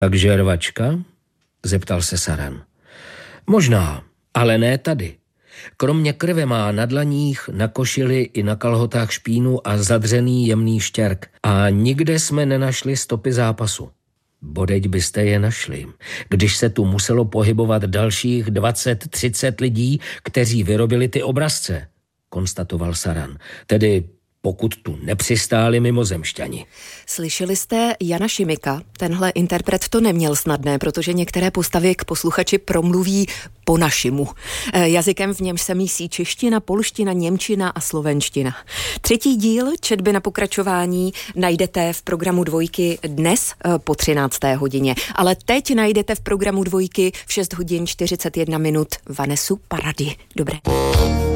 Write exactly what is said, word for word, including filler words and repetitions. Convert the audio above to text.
Takže rvačka? Zeptal se Saran. Možná, ale ne tady. Kromě krve má na dlaních, na košili i na kalhotách špínu a zadřený jemný štěrk. A nikde jsme nenašli stopy zápasu. Bodeď byste je našli, když se tu muselo pohybovat dalších dvacet třicet lidí, kteří vyrobili ty obrazce, konstatoval Saran. Tedy pokud tu nepřistáli mimozemšťani. Slyšeli jste Jana Šimika? Tenhle interpret to neměl snadné, protože některé postavy k posluchači promluví po našimu. Jazykem, v němž se mísí čeština, polština, němčina a slovenština. Třetí díl četby na pokračování najdete v programu Dvojky dnes po třinácté hodině. Ale teď najdete v programu Dvojky v šest hodin čtyřicet jedna minut Vanesu Paradis. Dobré.